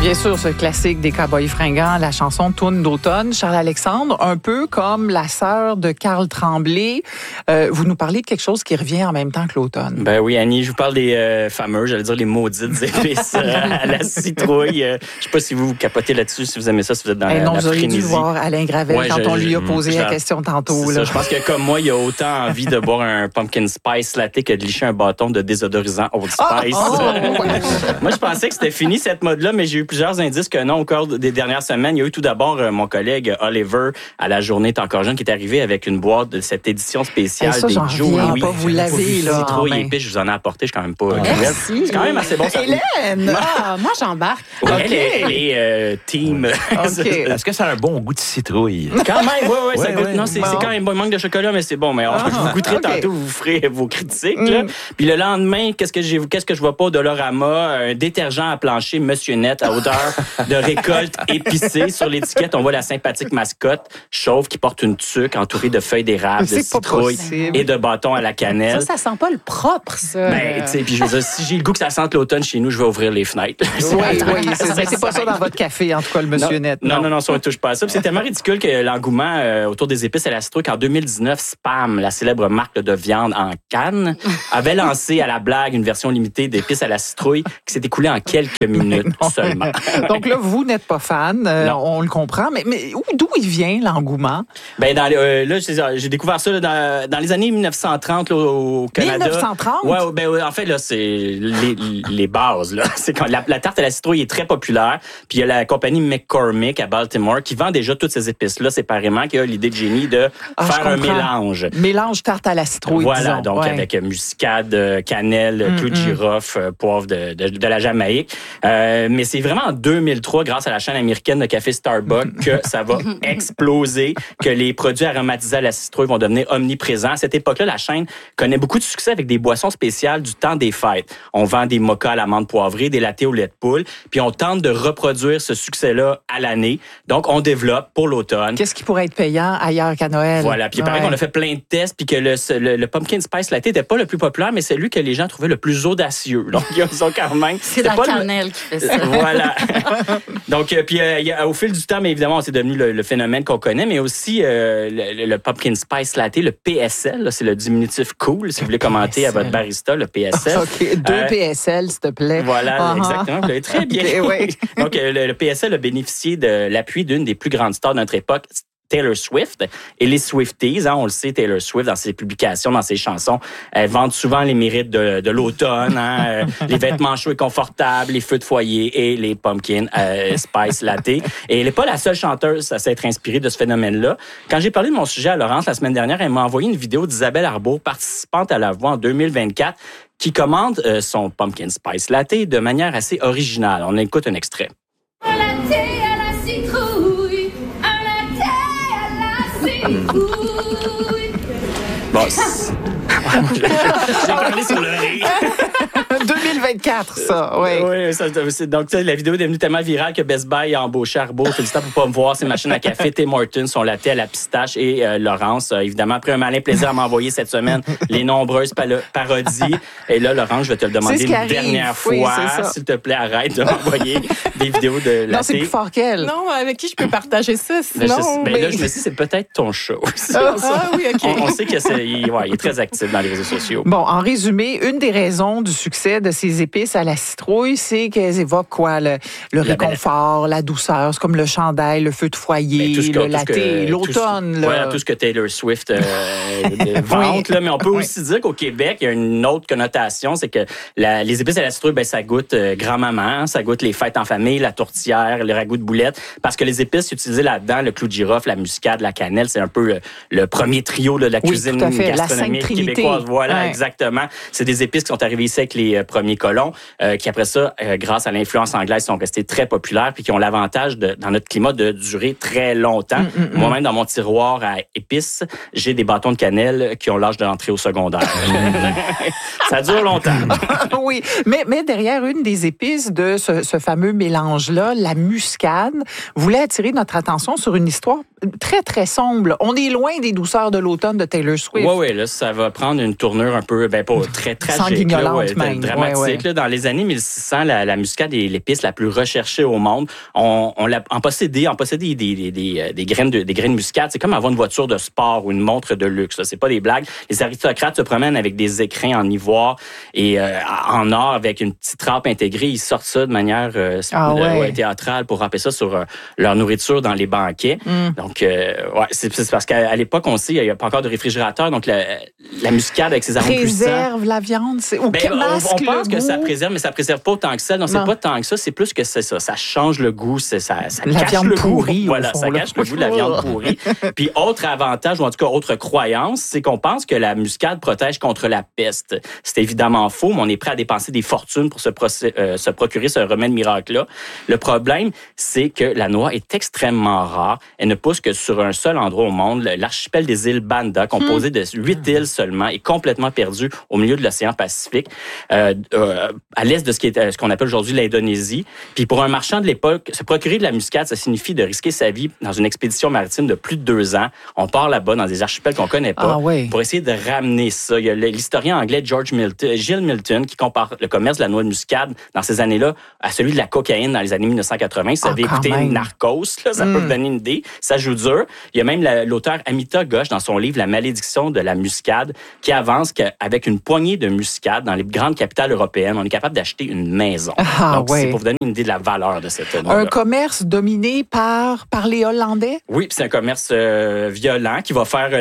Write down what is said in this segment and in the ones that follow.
Bien sûr, ce classique des Cowboys fringants, la chanson Toune d'automne. Charles-Alexandre, un peu comme la sœur de Carl Tremblay, vous nous parlez de quelque chose qui revient en même temps que l'automne. Ben oui, Annie, je vous parle des fameux, j'allais dire les maudites épices à la citrouille. Je sais pas si vous capotez là-dessus, si vous aimez ça, si vous êtes dans la non, vous auriez frénésie. dû voir Alain Gravel quand on lui a posé la question tantôt. Là. Je pense que comme moi, il a autant envie de boire un pumpkin spice latte que de licher un bâton de désodorisant Old Spice. Moi, je pensais que c'était fini cette mode-là, mais j'ai eu plusieurs indices que non au cours des dernières semaines. Il y a eu tout d'abord mon collègue Oliver à la journée est encore jeune qui est arrivé avec une boîte de cette édition spéciale des Joe Louis. Pas vous l'avez là. Citrouille épice, je vous en ai apporté, je suis quand même pas. Merci. C'est quand même assez bon. Ça. Hélène! Moi, j'embarque. Ouais, elle est team. Est-ce que ça a un bon goût de citrouille? Quand même, oui, ça goûte. Ouais. Non, c'est quand même bon. Il manque de chocolat, mais c'est bon. Mais vous goûterez tantôt, vous ferez vos critiques. Là. Puis le lendemain, qu'est-ce que je vois pas au Dollarama? Un détergent à plancher Monsieur Net à odeur de récolte épicée. Sur l'étiquette, on voit la sympathique mascotte chauve qui porte une tuque entourée de feuilles d'érable, de citrouille et de bâtons à la cannelle. Ça sent pas le propre, ça. Ben, tu sais, puis je veux dire, si j'ai le goût que ça sente l'automne chez nous, je vais ouvrir les fenêtres. Oui, c'est pas ça dans votre café, en tout cas, le Monsieur Net. Non, ça ne touche pas à ça. Puis c'est tellement ridicule que l'engouement autour des épices à la citrouille qu'en 2019, Spam, la célèbre marque de viande en canne, avait lancé à la blague une version limitée d'épices à la citrouille qui s'est écoulée en quelques minutes seulement. Donc là, vous n'êtes pas fan, on le comprend, mais d'où il vient l'engouement? Ben là, j'ai découvert ça là, dans les années 1930 là, au Canada. 1930? Ouais, en fait là, c'est les bases là. C'est quand la tarte à la citrouille est très populaire. Puis il y a la compagnie McCormick à Baltimore qui vend déjà toutes ces épices là séparément, qui a l'idée de génie de faire un mélange. Mélange tarte à la citrouille. Voilà, disons. donc avec muscade, cannelle, clou de girofle, poivre de la Jamaïque. Mais c'est vraiment en 2003, grâce à la chaîne américaine de café Starbucks, que ça va exploser, que les produits aromatisés à la citrouille vont devenir omniprésents. À cette époque-là, la chaîne connaît beaucoup de succès avec des boissons spéciales du temps des fêtes. On vend des mochas à l'amande poivrée, des lattés au lait de poule, puis on tente de reproduire ce succès-là à l'année. Donc, on développe pour l'automne. Qu'est-ce qui pourrait être payant ailleurs qu'à Noël? Voilà, puis il paraît qu'on a fait plein de tests, puis que le pumpkin spice latte n'était pas le plus populaire, mais c'est lui que les gens trouvaient le plus audacieux. Donc, ils ont quand même... C'est la cannelle qui fait ça. Voilà. Donc, puis au fil du temps, mais évidemment, c'est devenu le phénomène qu'on connaît, mais aussi le pumpkin spice latte, le PSL, là, c'est le diminutif cool, si vous voulez commenter à votre barista, le PSL. OK, 2 PSL, s'il te plaît. Voilà, exactement. Vous l'avez très bien. Oui. Donc, le PSL a bénéficié de l'appui d'une des plus grandes stars de notre époque, Taylor Swift. Et les Swifties, on le sait, Taylor Swift, dans ses publications, dans ses chansons, elle vante souvent les mérites de l'automne, les vêtements chauds et confortables, les feux de foyer et les pumpkin spice latte. Et elle n'est pas la seule chanteuse à s'être inspirée de ce phénomène-là. Quand j'ai parlé de mon sujet à Laurence la semaine dernière, elle m'a envoyé une vidéo d'Isabelle Arbault, participante à La Voix en 2024, qui commande son pumpkin spice latte de manière assez originale. On écoute un extrait. Un latte à la citrouille, un latte à la citrouille. Bon, j'ai parlé sur le rire. 2024, ça, oui. Oui, donc la vidéo est devenue tellement virale que Best Buy a embauché Arbault. Félicitations pour pas me voir. Ses machines à café, Tim Hortons, son latte à la pistache et Laurence, évidemment, après un malin plaisir à m'envoyer cette semaine les nombreuses parodies. Et là, Laurence, je vais te le demander une dernière fois. S'il te plaît, arrête de m'envoyer des vidéos de latte. Non, c'est plus fort qu'elle. Non, avec qui je peux partager ça, sinon... Là, je me dis, c'est peut-être ton show. Oui, OK. On sait qu'il est très actif dans les réseaux sociaux. Bon, en résumé, une des raisons du succès de ces épices à la citrouille, c'est qu'elles évoquent quoi? Le réconfort, la douceur. C'est comme le chandail, le feu de foyer, le latte, l'automne. Voilà, tout ce que Taylor Swift vante. Là, mais on peut aussi dire qu'au Québec, il y a une autre connotation, c'est que les épices à la citrouille, ça goûte grand-maman, ça goûte les fêtes en famille, la tourtière, le ragoût de boulettes, parce que les épices utilisées là-dedans, le clou de girofle, la muscade, la cannelle, c'est un peu le premier trio de la cuisine gastronomique québécoise. Voilà, exactement. C'est des épices qui sont arrivées ici avec les premiers colons, qui après ça, grâce à l'influence anglaise, sont restés très populaires puis qui ont l'avantage, dans notre climat, de durer très longtemps. Moi-même, dans mon tiroir à épices, j'ai des bâtons de cannelle qui ont l'âge de l'entrée au secondaire. Ça dure longtemps. Oui, mais derrière une des épices de ce fameux mélange-là, la muscade, voulait attirer notre attention sur une histoire très, très sombre. On est loin des douceurs de l'automne de Taylor Swift. Oui, là, ça va prendre une tournure un peu, pas très tragique, sanguinolente même. Dramatique. Là, dans les années 1600, la muscade est l'épice la plus recherchée au monde. On possédait des graines de muscade. C'est comme avoir une voiture de sport ou une montre de luxe. Là. C'est pas des blagues. Les aristocrates se promènent avec des écrins en ivoire et en or avec une petite râpe intégrée. Ils sortent ça de manière théâtrale pour râper ça sur leur nourriture dans les banquets. Donc, c'est parce qu'à l'époque, on sait, il n'y a pas encore de réfrigérateur. Donc, la muscade avec ses arômes puissants. Préserve la viande. On pense que ça préserve, mais ça préserve pas autant que ça. Non, c'est pas tant que ça. C'est plus que c'est ça. Ça change le goût. Ça cache le pourrie, goût. Voilà, ça cache le goût de la viande pourrie. Puis, autre avantage, ou en tout cas, autre croyance, c'est qu'on pense que la muscade protège contre la peste. C'est évidemment faux, mais on est prêt à dépenser des fortunes pour se procurer ce remède miracle-là. Le problème, c'est que la noix est extrêmement rare. Elle ne pousse que sur un seul endroit au monde. L'archipel des îles Banda, composé de 8 îles seulement, est complètement perdu au milieu de l'océan Pacifique, à l'est de ce qu'on appelle aujourd'hui l'Indonésie. Puis pour un marchand de l'époque, se procurer de la muscade, ça signifie de risquer sa vie dans une expédition maritime de plus de 2 ans. On part là-bas dans des archipels qu'on connaît pas pour essayer de ramener ça. Il y a l'historien anglais Gill Milton qui compare le commerce de la noix de muscade dans ces années-là à celui de la cocaïne dans les années 1980. Ça avait écouté Narcos, là, ça peut vous donner une idée. Ça joue dur. Il y a même l'auteur Amita Ghosh dans son livre La malédiction de la muscade qui avance qu'avec une poignée de muscade dans les grandes capitales européennes, on est capable d'acheter une maison. Donc, c'est pour vous donner une idée de la valeur de cette noix. Un commerce dominé par les Hollandais? Oui, puis c'est un commerce violent qui va faire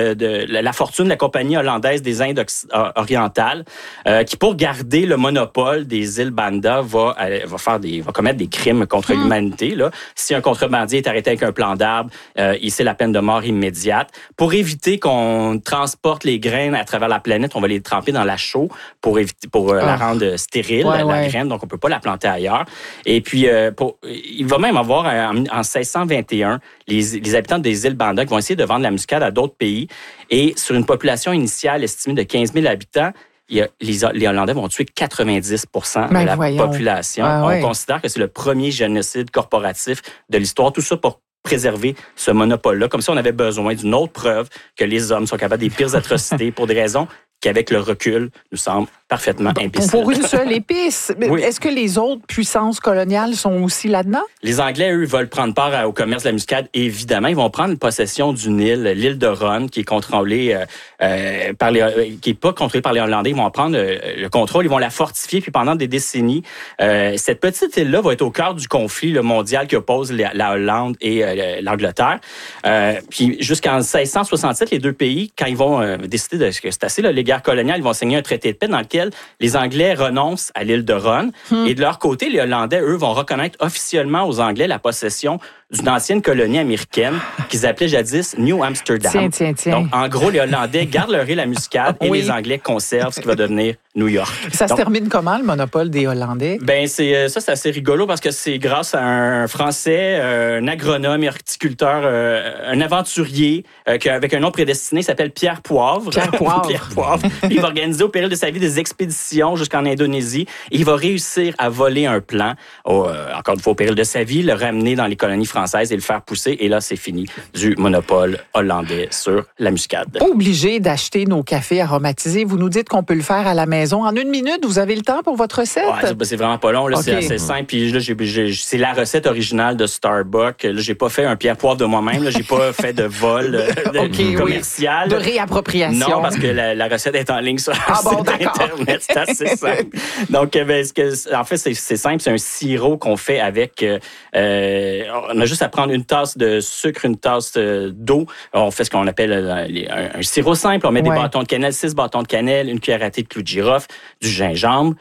la fortune de la compagnie hollandaise des Indes orientales, qui, pour garder le monopole des îles Banda, va commettre des crimes contre l'humanité. Là. Si un contrebandier est arrêté avec un plan d'arbre, il sait la peine de mort immédiate. Pour éviter qu'on transporte les graines à travers la planète, on va les tremper dans la chaux pour la rendre stérile, la graine, donc on peut pas la planter ailleurs. Et puis, il va même avoir, en 1621, les habitants des îles Banda qui vont essayer de vendre la muscade à d'autres pays. Et sur une population initiale estimée de 15 000 habitants, les Hollandais vont tuer 90% de la population. On considère que c'est le premier génocide corporatif de l'histoire. Tout ça pour préserver ce monopole-là. Comme si on avait besoin d'une autre preuve que les hommes sont capables des pires atrocités pour des raisons qu'avec le recul, nous semble parfaitement imbécile. Pour une seule épice. Est-ce que les autres puissances coloniales sont aussi là-dedans? Les Anglais, eux, veulent prendre part au commerce de la muscade. Évidemment, ils vont prendre possession d'une île, l'île de Ron, qui est contrôlée qui est pas contrôlée par les Hollandais. Ils vont en prendre le contrôle, ils vont la fortifier, puis pendant des décennies, cette petite île-là va être au cœur du conflit mondial qui oppose la Hollande et l'Angleterre. Puis jusqu'en 1667, les deux pays, quand ils vont décider que c'est assez, les guerres coloniales, ils vont signer un traité de paix dans lequel les Anglais renoncent à l'île de Ron. Et de leur côté, les Hollandais, eux, vont reconnaître officiellement aux Anglais la possession d'une ancienne colonie américaine qu'ils appelaient jadis New Amsterdam. Tiens. Donc, en gros, les Hollandais gardent leur île à muscade et les Anglais conservent ce qui va devenir New York. Ça se termine comment, le monopole des Hollandais? C'est assez rigolo parce que c'est grâce à un Français, un agronome, horticulteur, un aventurier qui, avec un nom prédestiné, s'appelle Pierre Poivre. Pierre Poivre. Il va organiser au péril de sa vie des expéditions jusqu'en Indonésie et il va réussir à voler un plan, encore une fois au péril de sa vie, le ramener dans les colonies françaises et le faire pousser. Et là, c'est fini du monopole hollandais sur la muscade. Pas obligé d'acheter nos cafés aromatisés. Vous nous dites qu'on peut le faire à la maison. En 1 minute, vous avez le temps pour votre recette? C'est vraiment pas long. Là, okay. C'est assez simple. Puis là, c'est la recette originale de Starbucks. Là, j'ai pas fait un Pierre Poivre de moi-même. Là, j'ai pas fait de vol commercial. De réappropriation. Non, parce que la recette est en ligne sur Internet. C'est assez simple. Donc, en fait, c'est simple. C'est un sirop qu'on fait avec... on a juste à prendre une tasse de sucre, une tasse d'eau. On fait ce qu'on appelle un sirop simple. On met des bâtons de cannelle, 6 bâtons de cannelle, une cuillère à thé de clou de girofle, du gingembre,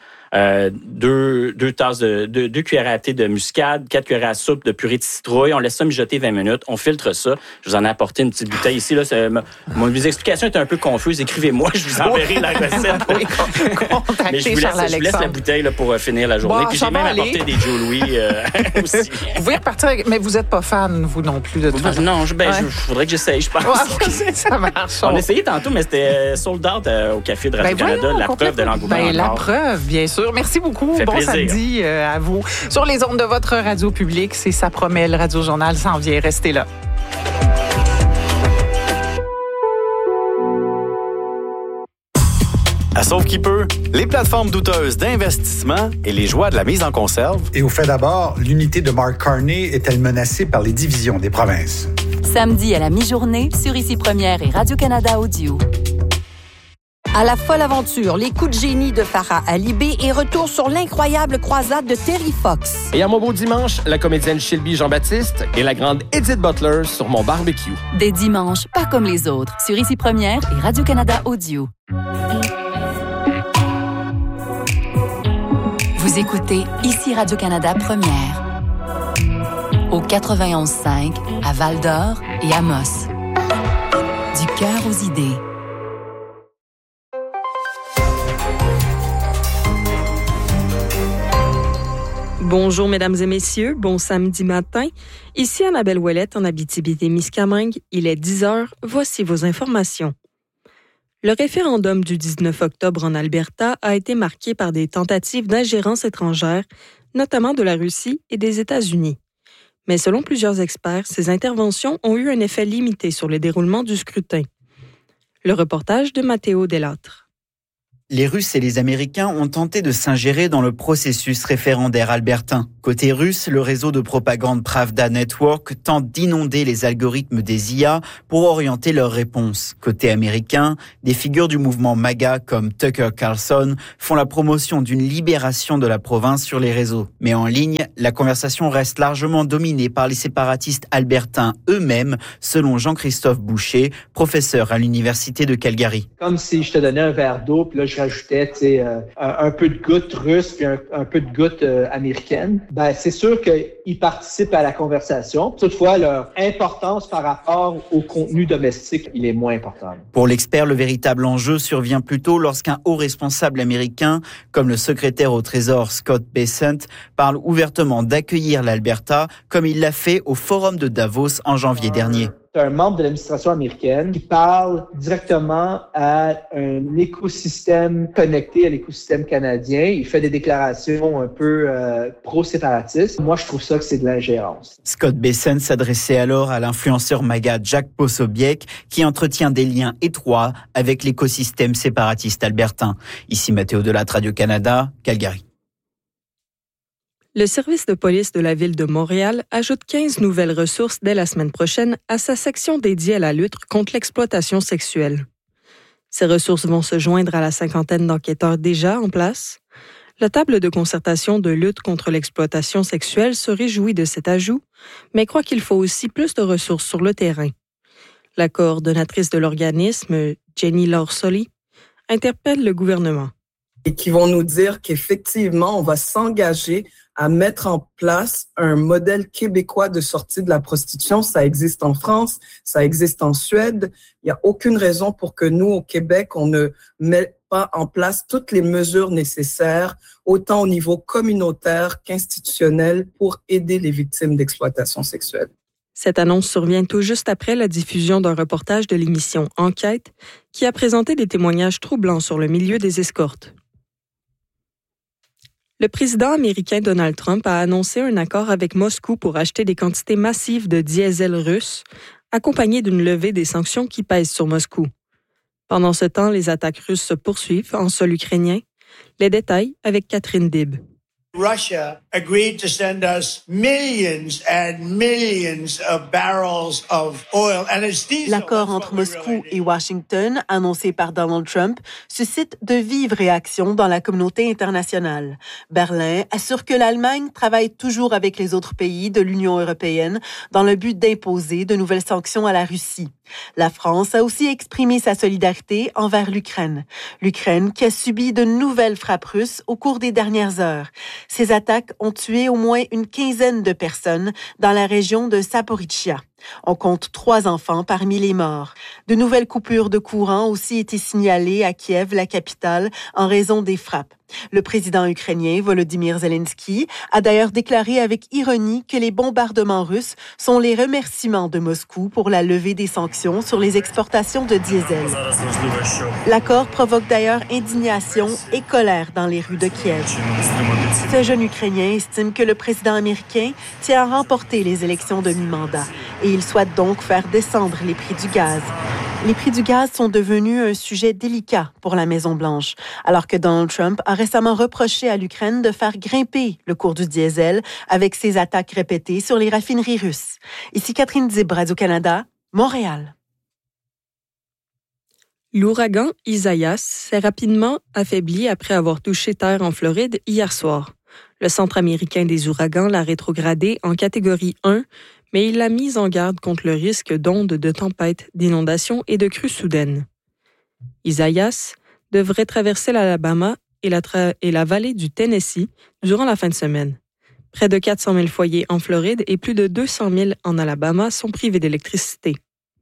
2 cuillères à thé de muscade, 4 cuillères à soupe de purée de citrouille. On laisse ça mijoter 20 minutes. On filtre ça. Je vous en ai apporté une petite bouteille ici. Là, mes explications étaient un peu confuses. Écrivez-moi, je vous enverrai la recette. Mais je vous laisse la bouteille là, pour finir la journée. Puis j'ai même apporté des Joe Louis aussi. Vous pouvez repartir mais vous n'êtes pas fan, vous non plus, de toute façon. Non, je voudrais que j'essaye, je pense. Ça marche. On a essayé tantôt, mais c'était sold out au Café de Radio-Canada. La preuve de l'engouement. La preuve, bien sûr. Merci beaucoup. Bon plaisir. Samedi à vous. Sur les ondes de votre radio publique, c'est Ça promet, le Radio-Journal s'en vient. Restez là. À Sauve qui peut, les plateformes douteuses d'investissement et les joies de la mise en conserve. Et au fait d'abord, l'unité de Mark Carney est-elle menacée par les divisions des provinces? Samedi à la mi-journée sur Ici Première et Radio-Canada Audio. À la folle aventure, les coups de génie de Farah Alibé et retour sur l'incroyable croisade de Terry Fox. Et à mon beau dimanche, la comédienne Shelby Jean-Baptiste et la grande Edith Butler sur mon barbecue. Des dimanches, pas comme les autres, sur Ici Première et Radio-Canada Audio. Vous écoutez Ici Radio-Canada Première. Au 91.5, à Val-d'Or et à Moss. Du cœur aux idées. Bonjour, mesdames et messieurs. Bon samedi matin. Ici Annabelle Ouellette en Abitibi-Témiscamingue. Il est 10 heures. Voici vos informations. Le référendum du 19 octobre en Alberta a été marqué par des tentatives d'ingérence étrangère, notamment de la Russie et des États-Unis. Mais selon plusieurs experts, ces interventions ont eu un effet limité sur le déroulement du scrutin. Le reportage de Matteo Delattre. Les Russes et les Américains ont tenté de s'ingérer dans le processus référendaire albertain. Côté russe, le réseau de propagande Pravda Network tente d'inonder les algorithmes des IA pour orienter leurs réponses. Côté américain, des figures du mouvement MAGA comme Tucker Carlson font la promotion d'une libération de la province sur les réseaux. Mais en ligne, la conversation reste largement dominée par les séparatistes albertains eux-mêmes, selon Jean-Christophe Boucher, professeur à l'Université de Calgary. Comme si je te donnais un verre d'eau, puis là, je rajoutais un peu de gouttes russes puis un peu de gouttes américaines. Ben, c'est sûr qu'ils participent à la conversation. Toutefois, leur importance par rapport au contenu domestique, il est moins important. Pour l'expert, le véritable enjeu survient plutôt lorsqu'un haut responsable américain, comme le secrétaire au Trésor Scott Bessent, parle ouvertement d'accueillir l'Alberta, comme il l'a fait au Forum de Davos en janvier dernier. C'est un membre de l'administration américaine qui parle directement à un écosystème connecté à l'écosystème canadien. Il fait des déclarations un peu pro-séparatistes. Moi, je trouve ça que c'est de l'ingérence. Scott Bessent s'adressait alors à l'influenceur MAGA Jack Posobiec, qui entretient des liens étroits avec l'écosystème séparatiste albertain. Ici Matteo Delattre, Radio-Canada, Calgary. Le service de police de la Ville de Montréal ajoute 15 nouvelles ressources dès la semaine prochaine à sa section dédiée à la lutte contre l'exploitation sexuelle. Ces ressources vont se joindre à la 50aine d'enquêteurs déjà en place. La table de concertation de lutte contre l'exploitation sexuelle se réjouit de cet ajout, mais croit qu'il faut aussi plus de ressources sur le terrain. La coordonnatrice de l'organisme, Jenny Lorsoli, interpelle le gouvernement. Et qui vont nous dire qu'effectivement, on va s'engager à mettre en place un modèle québécois de sortie de la prostitution. Ça existe en France, ça existe en Suède. Il n'y a aucune raison pour que nous, au Québec, on ne mette pas en place toutes les mesures nécessaires, autant au niveau communautaire qu'institutionnel, pour aider les victimes d'exploitation sexuelle. Cette annonce survient tout juste après la diffusion d'un reportage de l'émission Enquête qui a présenté des témoignages troublants sur le milieu des escortes. Le président américain Donald Trump a annoncé un accord avec Moscou pour acheter des quantités massives de diesel russe, accompagné d'une levée des sanctions qui pèsent sur Moscou. Pendant ce temps, les attaques russes se poursuivent en sol ukrainien. Les détails avec Catherine Dib. Russia agreed to send us millions and millions of barrels of oil. L'accord entre Moscou et Washington, annoncé par Donald Trump, suscite de vives réactions dans la communauté internationale. Berlin assure que l'Allemagne travaille toujours avec les autres pays de l'Union européenne dans le but d'imposer de nouvelles sanctions à la Russie. La France a aussi exprimé sa solidarité envers l'Ukraine. L'Ukraine qui a subi de nouvelles frappes russes au cours des dernières heures. Ces attaques ont tué au moins une quinzaine de personnes dans la région de Zaporizhzhia. On compte 3 enfants parmi les morts. De nouvelles coupures de courant ont aussi été signalées à Kiev, la capitale, en raison des frappes. Le président ukrainien Volodymyr Zelensky a d'ailleurs déclaré avec ironie que les bombardements russes sont les remerciements de Moscou pour la levée des sanctions sur les exportations de diesel. L'accord provoque d'ailleurs indignation et colère dans les rues de Kiev. Ce jeune Ukrainien estime que le président américain tient à remporter les élections de mi-mandat et il souhaite donc faire descendre les prix du gaz. Les prix du gaz sont devenus un sujet délicat pour la Maison-Blanche, alors que Donald Trump a récemment reproché à l'Ukraine de faire grimper le cours du diesel avec ses attaques répétées sur les raffineries russes. Ici Catherine Dib, Radio-Canada, Montréal. L'ouragan Isaias s'est rapidement affaibli après avoir touché terre en Floride hier soir. Le Centre américain des ouragans l'a rétrogradé en catégorie 1, mais il l'a mise en garde contre le risque d'ondes de tempêtes, d'inondations et de crues soudaines. Isaias devrait traverser l'Alabama et la vallée du Tennessee durant la fin de semaine. Près de 400 000 foyers en Floride et plus de 200 000 en Alabama sont privés d'électricité.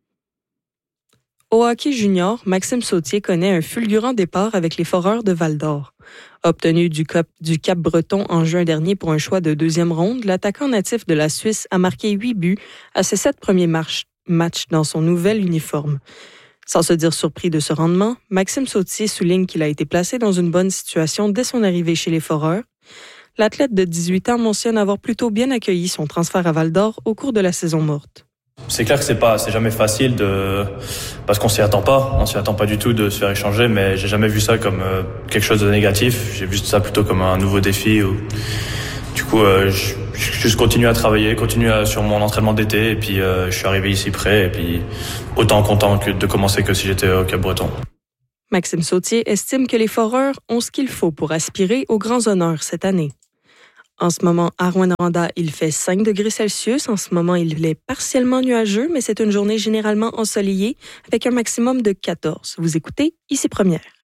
Au hockey junior, Maxime Sautier connaît un fulgurant départ avec les Foreurs de Val-d'Or. Obtenu du Cap-Breton en juin dernier pour un choix de deuxième ronde, l'attaquant natif de la Suisse a marqué 8 buts à ses 7 premiers matchs dans son nouvel uniforme. Sans se dire surpris de ce rendement, Maxime Sautier souligne qu'il a été placé dans une bonne situation dès son arrivée chez les Foreurs. L'athlète de 18 ans mentionne avoir plutôt bien accueilli son transfert à Val-d'Or au cours de la saison morte. C'est clair que c'est jamais facile parce qu'on s'y attend pas. On s'y attend pas du tout de se faire échanger, mais j'ai jamais vu ça comme quelque chose de négatif. J'ai vu ça plutôt comme un nouveau défi. Du coup, je juste continuer à travailler, sur mon entraînement d'été, et puis je suis arrivé ici prêt, et puis autant content de commencer que si j'étais au Cap-Breton. Maxime Sautier estime que les Foreurs ont ce qu'il faut pour aspirer aux grands honneurs cette année. En ce moment, à Rouyn-Noranda, il fait 5 degrés Celsius. En ce moment, il est partiellement nuageux, mais c'est une journée généralement ensoleillée avec un maximum de 14. Vous écoutez Ici Première.